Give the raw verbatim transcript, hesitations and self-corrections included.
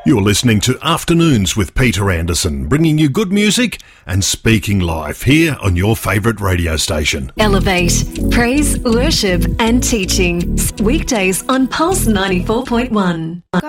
You're listening to Afternoons with Peter Anderson, bringing you good music and speaking live here on your favourite radio station. Elevate, praise, worship and teaching. Weekdays on Pulse ninety-four point one.